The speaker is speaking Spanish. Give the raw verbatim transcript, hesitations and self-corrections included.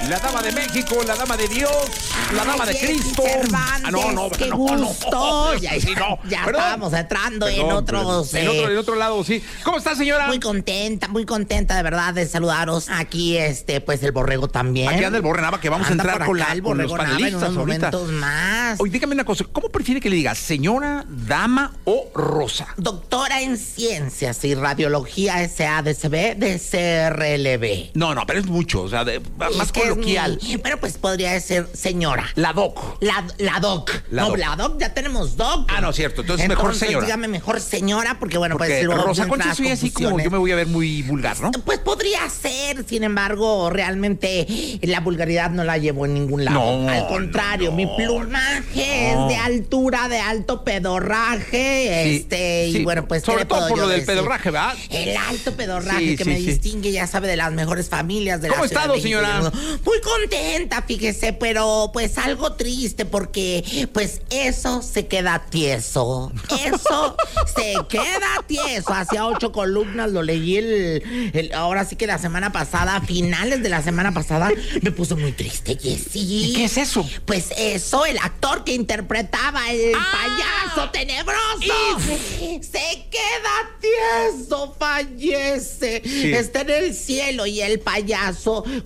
La dama de México, la dama de Dios, la dama Ay, de Cristo. Cervantes, Ah, no, no, qué no, gusto. no, ya sí, no. ya Perdón. estábamos entrando Perdón, en otros. En otro, en otro lado, sí. ¿Cómo está, señora? Muy contenta, muy contenta de verdad de saludaros. Aquí, este, pues el borrego también. Aquí anda el Borre Nava, que vamos Anda a entrar por con, acá la, el con los Borrego Nava panelistas en unos ahorita. momentos más. Oye, dígame una cosa, ¿cómo prefiere que le diga señora, dama o rosa? Doctora en Ciencias y Radiología S A D C B de C R L B. No, no, pero es mucho, o sea, de- más Es que es coloquial. mi- pero pues podría ser señora. La doc. La, la doc. La no, doc. la doc, ya tenemos doc. Ah, no, cierto, entonces mejor señora. dígame mejor señora, porque bueno, Porque pues luego Rosa entran Concha las soy así como confusiones. yo me voy a ver muy vulgar, ¿no? Pues podría ser, sin embargo, realmente la vulgaridad no la llevo en ningún lado. No, Al contrario, no, mi no, plumaje no. es de altura, de alto pedorraje, Sí, este, sí. y bueno, pues ¿qué sobre le todo puedo por yo lo del decir? pedorraje, ¿verdad? El alto pedorraje Sí, que sí, me sí. distingue, ya sabe, de las mejores familias de la ¿Cómo ha Ciudad estado, de México y señora? del mundo. Muy contenta, fíjese, pero pues algo triste porque pues eso se queda tieso. Eso se queda tieso. Hacia ocho columnas lo leí el, el- ahora sí que la semana pasada, a finales de la semana pasada, me puso muy triste, Jessy. ¿Y qué es eso? Pues eso, el actor que interpretaba el ¡Ah! payaso tenebroso se queda tieso, fallece. Sí. Está en el cielo y el payaso